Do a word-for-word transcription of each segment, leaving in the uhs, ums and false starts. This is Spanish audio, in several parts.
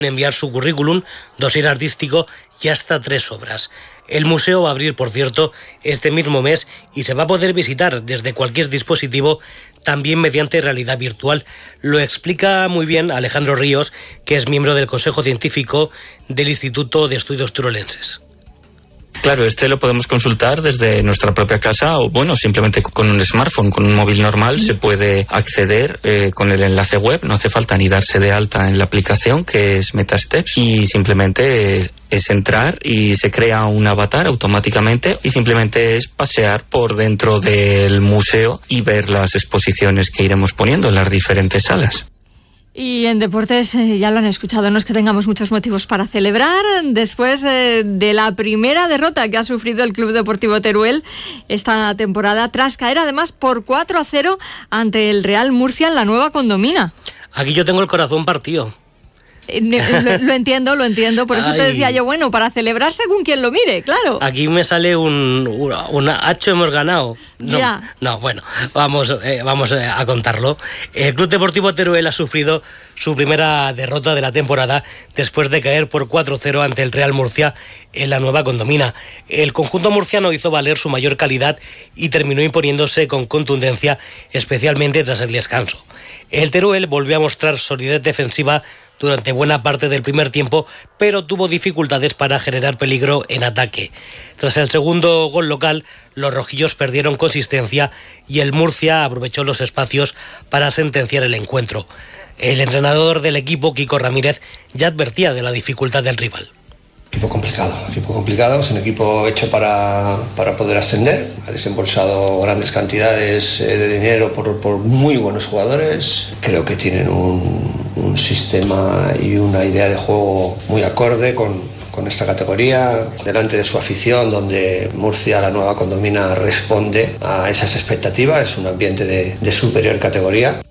enviar su currículum, dossier artístico y hasta tres obras. El museo va a abrir, por cierto, este mismo mes y se va a poder visitar desde cualquier dispositivo, también mediante realidad virtual. Lo explica muy bien Alejandro Ríos, que es miembro del Consejo Científico del Instituto de Estudios Turolenses. Claro, este lo podemos consultar desde nuestra propia casa o, bueno, simplemente con un smartphone, con un móvil normal se puede acceder eh, con el enlace web. No hace falta ni darse de alta en la aplicación, que es MetaSteps, y simplemente es, es entrar y se crea un avatar automáticamente y simplemente es pasear por dentro del museo y ver las exposiciones que iremos poniendo en las diferentes salas. Y en deportes, eh, ya lo han escuchado, no es que tengamos muchos motivos para celebrar. Después eh, de la primera derrota que ha sufrido el Club Deportivo Teruel esta temporada, tras caer además por cuatro a cero ante el Real Murcia en la Nueva Condomina. Aquí yo tengo el corazón partido. Lo, lo entiendo, lo entiendo. Por eso Ay. te decía yo, bueno, para celebrar según quien lo mire, claro. Aquí me sale un, una, una hacho, hemos ganado. No, ya. no bueno, vamos, eh, vamos a contarlo. El Club Deportivo Teruel ha sufrido su primera derrota de la temporada después de caer por cuatro cero ante el Real Murcia en la Nueva Condomina. El conjunto murciano hizo valer su mayor calidad y terminó imponiéndose con contundencia, especialmente tras el descanso. El Teruel volvió a mostrar solidez defensiva durante buena parte del primer tiempo, pero tuvo dificultades para generar peligro en ataque. Tras el segundo gol local, los rojillos perdieron consistencia y el Murcia aprovechó los espacios para sentenciar el encuentro. El entrenador del equipo, Kiko Ramírez, ya advertía de la dificultad del rival. Equipo complicado, equipo complicado, es un equipo hecho para, para poder ascender, ha desembolsado grandes cantidades de dinero por, por muy buenos jugadores, creo que tienen un, un sistema y una idea de juego muy acorde con, con esta categoría, delante de su afición, donde Murcia, la Nueva Condomina, responde a esas expectativas, es un ambiente de, de superior categoría.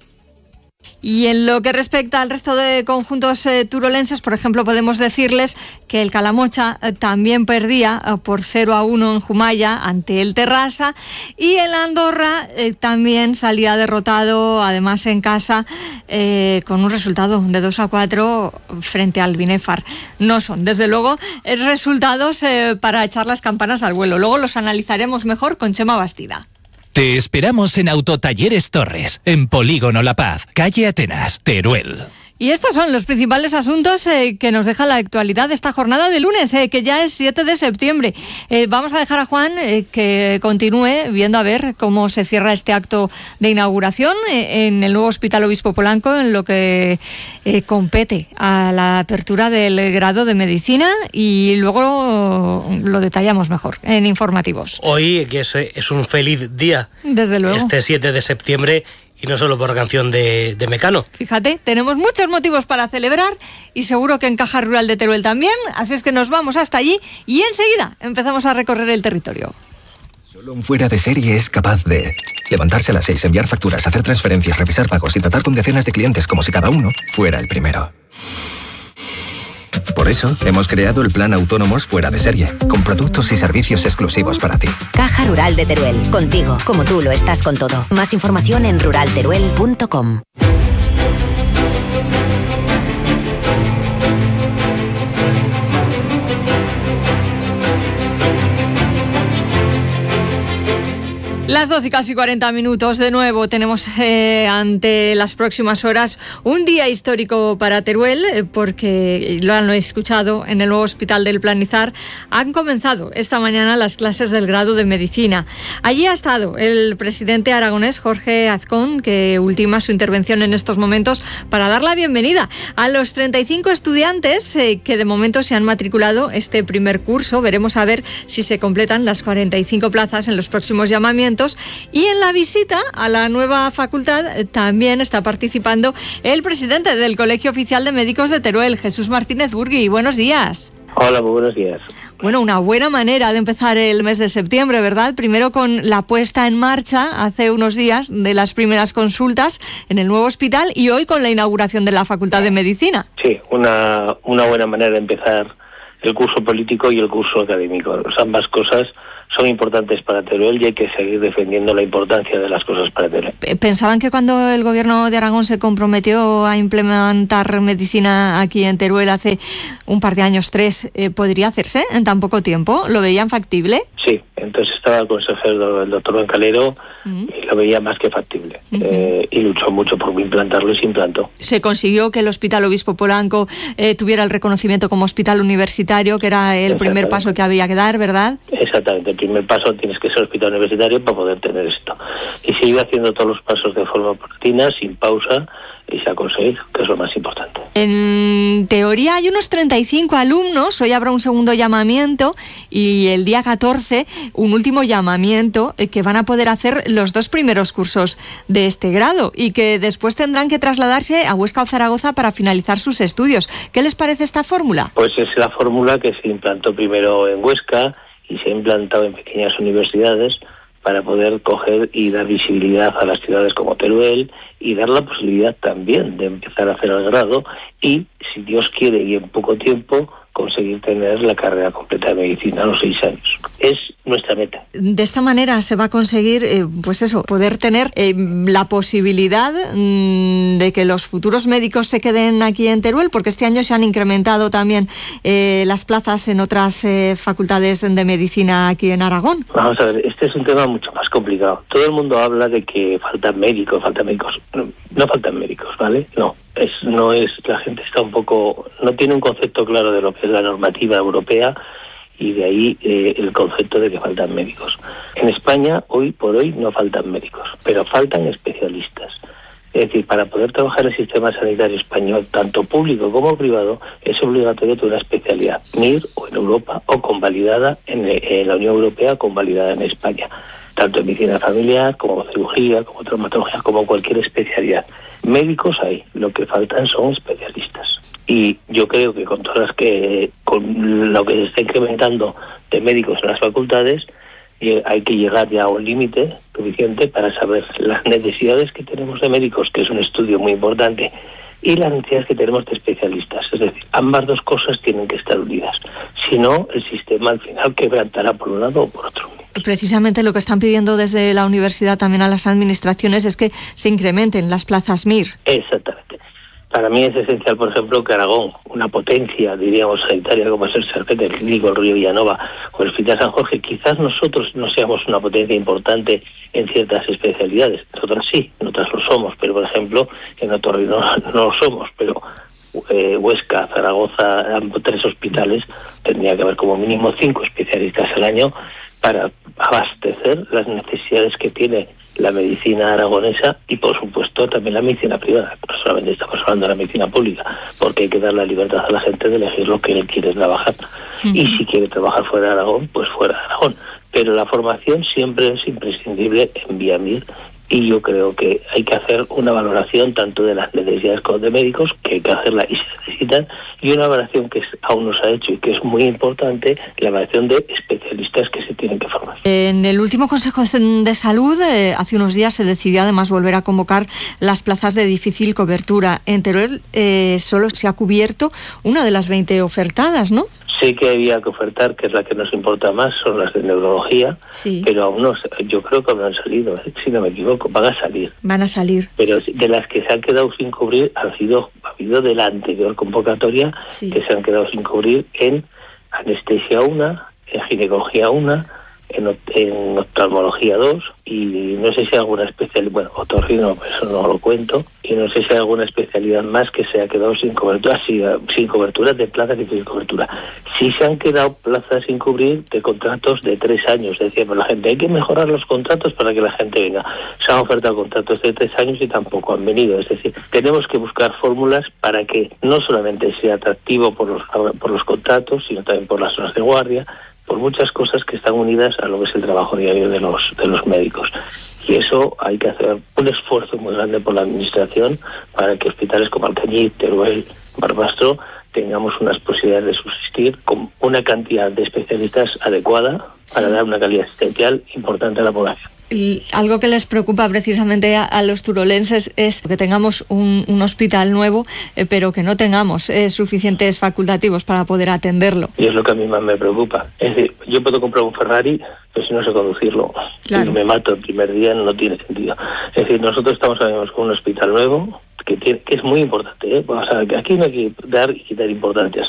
Y en lo que respecta al resto de conjuntos eh, turolenses, por ejemplo, podemos decirles que el Calamocha eh, también perdía eh, por cero a uno en Jumaya ante el Terrassa, y el Andorra eh, también salía derrotado, además en casa, eh, con un resultado de dos a cuatro frente al Binefar. No son, desde luego, eh, resultados eh, para echar las campanas al vuelo. Luego los analizaremos mejor con Chema Bastida. Te esperamos en Autotalleres Torres, en Polígono La Paz, calle Atenas, Teruel. Y estos son los principales asuntos eh, que nos deja la actualidad de esta jornada de lunes, eh, que ya es siete de septiembre. Eh, vamos a dejar a Juan eh, que continúe viendo a ver cómo se cierra este acto de inauguración eh, en el nuevo Hospital Obispo Polanco, en lo que eh, compete a la apertura del grado de Medicina, y luego lo detallamos mejor en informativos. Hoy, que es, es un feliz día. Desde luego. Este siete de septiembre. Y no solo por canción de, de Mecano. Fíjate, tenemos muchos motivos para celebrar y seguro que en Caja Rural de Teruel también, así es que nos vamos hasta allí y enseguida empezamos a recorrer el territorio. Solo un fuera de serie es capaz de levantarse a las seis, enviar facturas, hacer transferencias, revisar pagos y tratar con decenas de clientes como si cada uno fuera el primero. Por eso, hemos creado el plan Autónomos Fuera de Serie, con productos y servicios exclusivos para ti. Caja Rural de Teruel, contigo, como tú lo estás con todo. Más información en rural teruel punto com. Las doce y casi cuarenta minutos, de nuevo tenemos eh, ante las próximas horas un día histórico para Teruel, eh, porque lo han escuchado en el nuevo Hospital del Planizar. Han comenzado esta mañana las clases del grado de Medicina. Allí ha estado el presidente aragonés Jorge Azcón, que ultima su intervención en estos momentos para dar la bienvenida a los treinta y cinco estudiantes eh, que de momento se han matriculado este primer curso. Veremos a ver si se completan las cuarenta y cinco plazas en los próximos llamamientos. Y en la visita a la nueva facultad también está participando el presidente del Colegio Oficial de Médicos de Teruel, Jesús Martínez Burgui. Buenos días. Hola, muy buenos días. Bueno, una buena manera de empezar el mes de septiembre, ¿verdad? Primero con la puesta en marcha hace unos días de las primeras consultas en el nuevo hospital y hoy con la inauguración de la Facultad de Medicina. Sí, una, una buena manera de empezar el curso político y el curso académico. O sea, ambas cosas son importantes para Teruel y hay que seguir defendiendo la importancia de las cosas para Teruel. ¿Pensaban que cuando el gobierno de Aragón se comprometió a implementar medicina aquí en Teruel hace un par de años, tres, eh, podría hacerse en tan poco tiempo? ¿Lo veían factible? Sí, entonces estaba el consejero, el doctor Bancalero, uh-huh. y lo veía más que factible. Uh-huh. Eh, y luchó mucho por implantarlo y se implantó. Se consiguió que el Hospital Obispo Polanco eh, tuviera el reconocimiento como hospital universitario, que era el primer paso que había que dar, ¿verdad? Exactamente, el primer paso tienes que ser hospital universitario para poder tener esto. Y se iba haciendo todos los pasos de forma paulatina, sin pausa, y se ha conseguido, que es lo más importante. En teoría hay unos treinta y cinco alumnos, hoy habrá un segundo llamamiento y el día catorce un último llamamiento eh, que van a poder hacer los dos primeros cursos de este grado y que después tendrán que trasladarse a Huesca o Zaragoza para finalizar sus estudios. ¿Qué les parece esta fórmula? Pues es la fórmula que se implantó primero en Huesca y se ha implantado en pequeñas universidades para poder coger y dar visibilidad a las ciudades como Teruel y dar la posibilidad también de empezar a hacer el grado y, si Dios quiere y en poco tiempo, conseguir tener la carrera completa de medicina a los seis años. Es nuestra meta. De esta manera se va a conseguir, eh, pues eso, poder tener eh, la posibilidad mmm, de que los futuros médicos se queden aquí en Teruel, porque este año se han incrementado también eh, las plazas en otras eh, facultades de medicina aquí en Aragón. Vamos a ver, este es un tema mucho más complicado. Todo el mundo habla de que faltan médicos, faltan médicos. No, no faltan médicos, ¿vale? No. Es, no es, la gente está un poco, no tiene un concepto claro de lo que es la normativa europea y de ahí eh, el concepto de que faltan médicos. En España, hoy por hoy, no faltan médicos, pero faltan especialistas. Es decir, para poder trabajar en el sistema sanitario español, tanto público como privado, es obligatorio tener una especialidad M I R o en Europa o convalidada en, en la Unión Europea, convalidada en España. Tanto en medicina familiar, como cirugía, como traumatología, como cualquier especialidad. Médicos hay, lo que faltan son especialistas. Y yo creo que con todas las que, con lo que se está incrementando de médicos en las facultades, hay que llegar ya a un límite suficiente para saber las necesidades que tenemos de médicos, que es un estudio muy importante, y las necesidades que tenemos de especialistas. Es decir, ambas dos cosas tienen que estar unidas. Si no, el sistema al final quebrantará por un lado o por otro. Precisamente lo que están pidiendo desde la universidad también a las administraciones es que se incrementen las plazas M I R. Exactamente. Para mí es esencial, por ejemplo, que Aragón, una potencia, diríamos, sanitaria como es el Serpente, el Clínico, el Río Villanova o el Hospital San Jorge, quizás nosotros no seamos una potencia importante en ciertas especialidades. Nosotras sí, nosotras lo somos, pero por ejemplo, en Otorrino no, no lo somos, pero eh, Huesca, Zaragoza, tres hospitales, tendría que haber como mínimo cinco especialistas al año para abastecer las necesidades que tiene la medicina aragonesa y, por supuesto, también la medicina privada. No solamente estamos hablando de la medicina pública, porque hay que dar la libertad a la gente de elegir lo que él quiere trabajar. Uh-huh. Y si quiere trabajar fuera de Aragón, pues fuera de Aragón. Pero la formación siempre es imprescindible en vía M I R. Y yo creo que hay que hacer una valoración tanto de las necesidades de médicos, que hay que hacerla y se necesitan, y una valoración que aún no se ha hecho y que es muy importante, la valoración de especialistas que se tienen que formar. En el último Consejo de Salud, eh, hace unos días se decidió además volver a convocar las plazas de difícil cobertura. En Teruel eh, solo se ha cubierto una de las veinte ofertadas, ¿no? Sí que había que ofertar, que es la que nos importa más, son las de neurología, sí. Pero aún no, yo creo que aún no han salido, ¿eh? Si no me equivoco, van a salir. Van a salir. Pero de las que se han quedado sin cubrir, han sido, ha habido de la anterior convocatoria, sí, que se han quedado sin cubrir en anestesia una, en ginecología una, en, en oftalmología dos, y no sé si hay alguna especialidad, bueno, otorrino, eso no lo cuento, y no sé si hay alguna especialidad más que se ha quedado sin cobertura, sin, sin cobertura de plazas y sin cobertura. Sí se han quedado plazas sin cubrir de contratos de tres años, decía, pero la gente, hay que mejorar los contratos para que la gente venga. Se han ofertado contratos de tres años y tampoco han venido, es decir, tenemos que buscar fórmulas para que no solamente sea atractivo por los, por los contratos, sino también por las horas de guardia, por muchas cosas que están unidas a lo que es el trabajo diario de los de los médicos. Y eso hay que hacer un esfuerzo muy grande por la administración para que hospitales como Alcañiz, Teruel, Barbastro tengamos unas posibilidades de subsistir con una cantidad de especialistas adecuada para sí, dar una calidad asistencial importante a la población. Y algo que les preocupa precisamente a, a los turolenses es que tengamos un, un hospital nuevo, eh, pero que no tengamos eh, suficientes facultativos para poder atenderlo. Y es lo que a mí más me preocupa. Es decir, yo puedo comprar un Ferrari, pero si no sé conducirlo, claro, y me mato el primer día, no tiene sentido. Es decir, nosotros estamos ahora mismo con un hospital nuevo, que, tiene, que es muy importante, ¿eh? O sea, que aquí no hay que dar y quitar importancias.